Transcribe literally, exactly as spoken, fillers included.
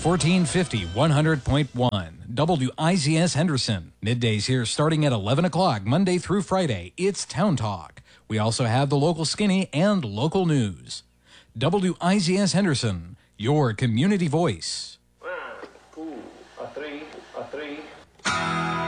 fourteen fifty, one hundred point one. W I Z S Henderson. Middays here starting at eleven o'clock, Monday through Friday. It's Town Talk. We also have the local skinny and local news. W I Z S Henderson, your community voice.